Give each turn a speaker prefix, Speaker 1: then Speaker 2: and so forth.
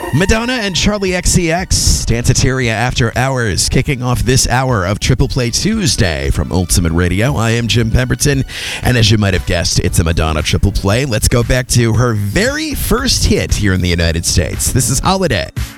Speaker 1: Madonna and Charlie XCX, Danceteria After Hours, kicking off this hour of Triple Play Tuesday from Ultimate Radio. I am Jim Pemberton, and as you might have guessed, it's a Madonna Triple Play. Let's go back to her very first hit here in the United States. This is Holiday.